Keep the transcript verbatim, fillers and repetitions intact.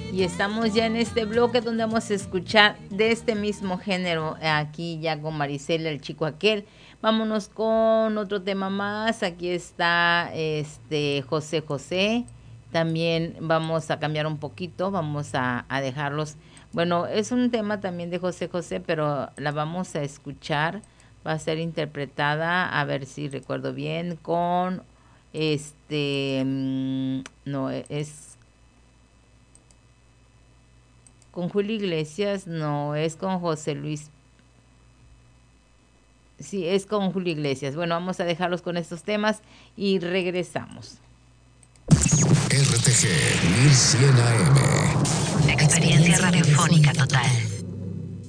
Y estamos ya en este bloque donde vamos a escuchar de este mismo género, aquí ya con Marisela, el chico aquel. Vámonos con otro tema más. Aquí está este José José. También vamos a cambiar un poquito, vamos a, a dejarlos. Bueno, es un tema también de José José, pero la vamos a escuchar. Va a ser interpretada, a ver si recuerdo bien, con este, mmm, no, es con Julio Iglesias, no, es con José Luis. Sí, es con Julio Iglesias. Bueno, vamos a dejarlos con estos temas y regresamos. R T G mil cien A M. Experiencia radiofónica total.